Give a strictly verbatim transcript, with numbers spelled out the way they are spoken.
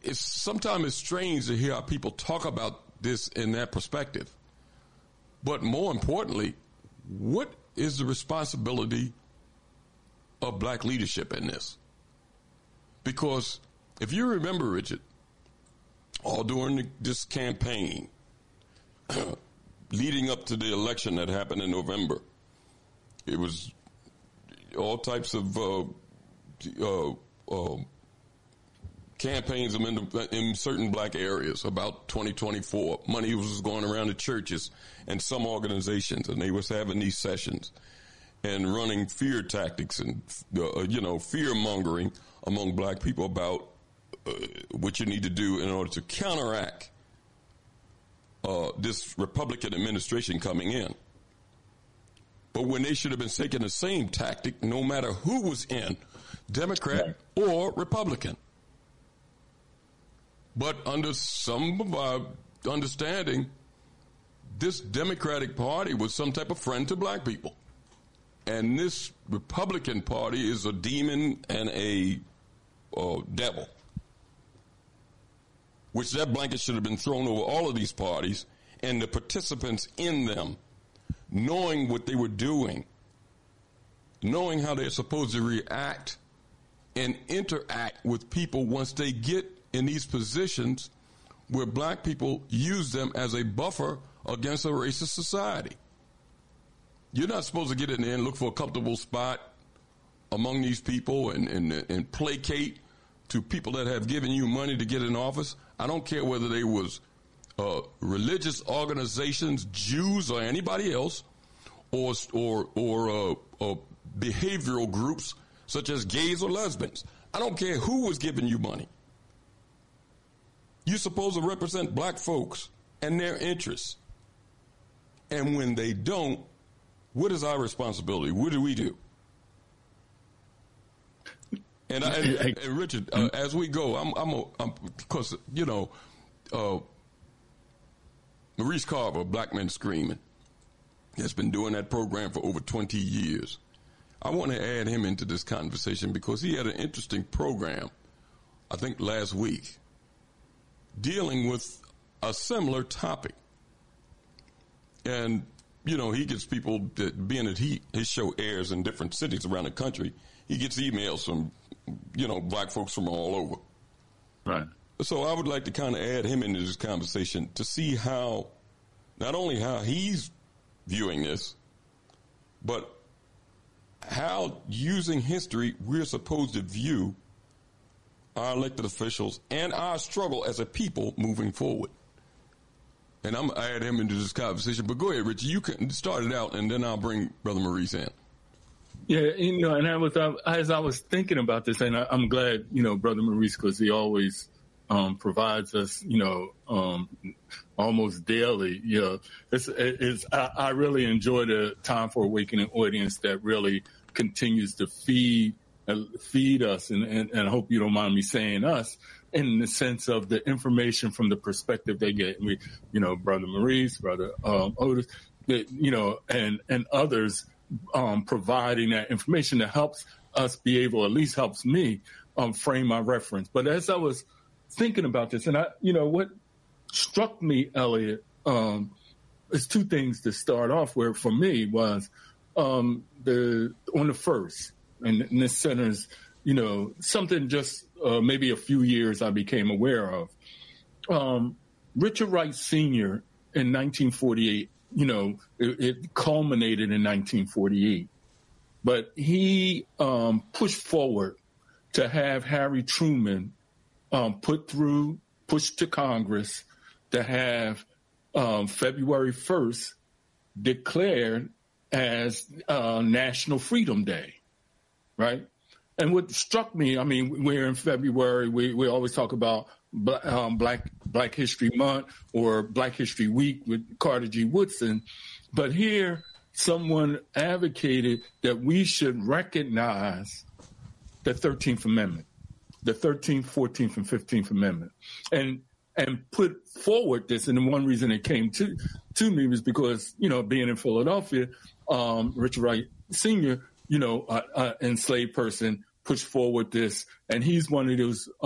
it's sometimes it's strange to hear how people talk about this in that perspective. But more importantly, what is the responsibility of black leadership in this? Because if you remember, Richard, all during the, this campaign, leading up to the election that happened in November, it was all types of uh, uh, uh, campaigns in, the, in certain black areas about twenty twenty-four. Money was going around the churches and some organizations, and they was having these sessions and running fear tactics and, uh, you know, fear-mongering among black people about uh, what you need to do in order to counteract uh, this Republican administration coming in. But when they should have been taking the same tactic, no matter who was in, Democrat right. or Republican. But under some of our understanding, this Democratic Party was some type of friend to black people. And this Republican Party is a demon and a uh, devil. Which that blanket should have been thrown over all of these parties and the participants in them, knowing what they were doing, knowing how they're supposed to react and interact with people once they get in these positions where black people use them as a buffer against a racist society. You're not supposed to get in there and look for a comfortable spot among these people and, and, and placate to people that have given you money to get in office. I don't care whether they was uh, religious organizations, Jews or anybody else, or or or uh, uh, behavioral groups such as gays or lesbians. I don't care who was giving you money. You're supposed to represent black folks and their interests. And when they don't, what is our responsibility? What do we do? And, I, and, and Richard, uh, as we go, I'm, I'm, a, I'm, because you know, uh, Maurice Carver, Black Men Screaming, has been doing that program for over twenty years. I want to add him into this conversation because he had an interesting program, I think last week, dealing with a similar topic. And, you know, he gets people that, being that he, his show airs in different cities around the country, he gets emails from, you know, black folks from all over. Right. So I would like to kind of add him into this conversation to see how, not only how he's viewing this, but how using history we're supposed to view our elected officials and our struggle as a people moving forward. And I'm going to add him into this conversation. But go ahead, Richie. You can start it out, and then I'll bring Brother Maurice in. Yeah, you know, and I was, uh, as I was thinking about this, and I, I'm glad, you know, Brother Maurice, because he always um, provides us, you know, um, almost daily. You know, it's, it's, I, I really enjoy the Time for Awakening audience that really continues to feed uh, feed us, and, and, and I hope you don't mind me saying us, in the sense of the information from the perspective they get. We, you know, Brother Maurice, Brother um, Otis, that, you know, and and others um, providing that information that helps us be able, at least helps me um, frame my reference. But as I was thinking about this, and I, you know, what struck me, Elliot, um, is two things to start off with for me was um, the on the first, and, and this centers, you know, something just uh, maybe a few years I became aware of. Um, Richard Wright Senior in nineteen forty-eight, you know, it, it culminated in nineteen forty-eight, but he um, pushed forward to have Harry Truman um, put through, pushed to Congress to have um, February first declared as uh, National Freedom Day, right? And what struck me, I mean, we're in February. We, we always talk about um, Black Black History Month or Black History Week with Carter G. Woodson. But here, someone advocated that we should recognize the thirteenth Amendment, the thirteenth, fourteenth, and fifteenth Amendment, and and put forward this. And the one reason it came to, to me was because, you know, being in Philadelphia, um, Richard Wright Senior, you know, an uh, uh, enslaved person pushed forward this, and he's one of those